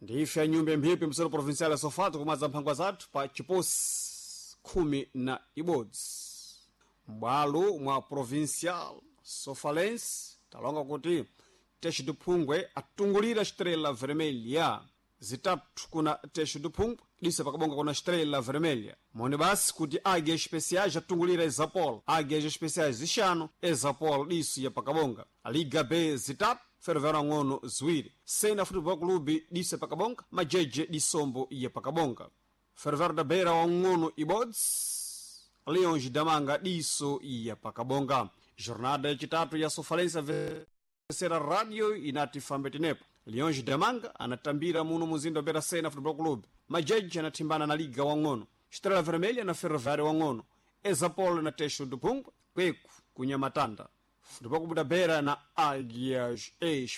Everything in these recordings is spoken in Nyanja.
ndife ya nyumba mphipi msoro provincial ya Sofato kumaza mphangwa zathu pa chiposi 11 m'bwalo mwa provincial sofalense talonga kuti Teixo do Phungwe atungulira Estrela Vermelha zitatu kuna Teixo do Phungwe dise pakabonga kuna Estrela Vermelha mone basi kuti águias especiais atungulira Exapol águias especiais zixano Exapol diso ya pakabonga a Liga B zitatu Ferroviário Ngono ziwiri Sena Futebol Clube dise pakabonga majeje disombo ya pakabonga Ferroviário da Beira wa Ngono ibods Leões da Manga diso ya pakabonga jornada ya chitatu ya Sofalense Vecera Radio inati fambetenepo Leões da Manga anatambira muno muzinda Beira Sena Futebol Clube majeje anatimbana na Liga wa Ngono Estrela Vermelha na Ferroviário wa Ngono Exapol na Teixo do Phungwe kweku kunyamatanda Futebol Clube da Beira na Águias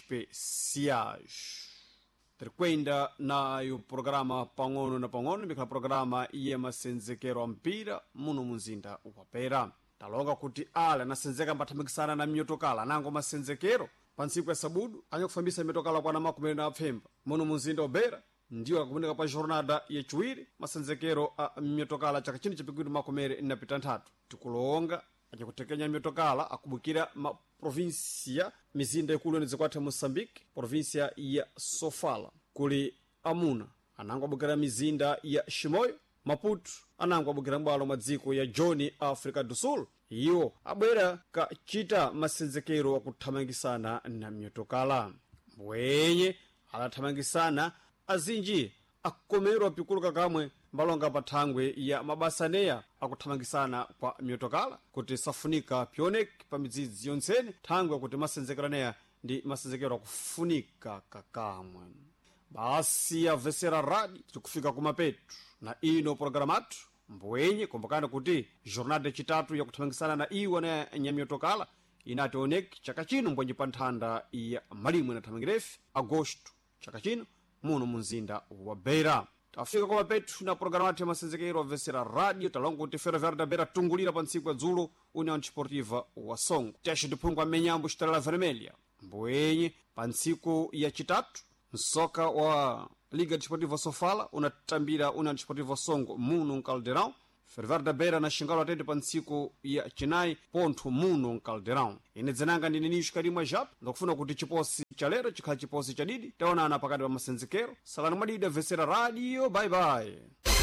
Especiais Trikwenda nayo programa Pangono na Pangono mikhala programa iye masenzekero ampira muno muzinda wa Beira talonga kuti ala nasenzeka mbathamikisana na mnyotokala nango masenzekero pansiku ya sabudu anyakufambisa mitokala kwa namakumi na apfemba muno muzinda wa Beira ndiyo akakumenika pa jornada ya chiwiri masenzekero a mnyotokala chaka chino chapikuti makumere inapita nthatu tikulonga achakutekenya mnyotokala akubukira provincia mizinda ikulu ene zikwatha Moçambique provincia ya Sofala kuli amuna anango abukira mizinda ya Chimoio Maputo anango abukira mbwalo madziko ya John Africa do Sul iwo abwera kachita masenzekero akuthamangisana na mnyotokala mwenye alathamangisana azinji akukomerwa pikulu kakamwe mbalonga pathangwe ya mabasaneya akuthamangisana kwa mnyotokala kuti safunika pioneki pa midzidzi yonsene thangwe kuti masenzekeraneya ndi masenzekero akufunika kakamwe basi ya Vecera Radio tikufika kumapetu na ino programatu mbwenye kumbukana kuti jornada chitatu ya kuthamangisana na iwa na nyamyotokala inati oneki chaka chino mbwenye pa nthanda ya malimu inathamangirefi agosto chaka chino muno munzinda wa Beira tafika kumapetu na programatu ya masenzekero Vecera Radio talonga kuti Ferroviário da Beira tungulira pa ntsiku ya dzulo União Desportiva wa Songo Teixo do Phungwe amenyambo Estrela Vermelha mbwenye pa ntsiku ya chitatu msoka wa Liga Desportiva Sofala unatambira União Desportiva Songo muno Caldeirão Ferroviário da Beira na xingalo atende pa ntsiku ya chinayi pontho muno Caldeirão ine dzenanga ndine nisho kalimwa japo ndakufuna kuti chiposi cha lero chikhala chiposi cha didi taonana pakati pa masenzekero salani mwadidi Vecera Radio bye bye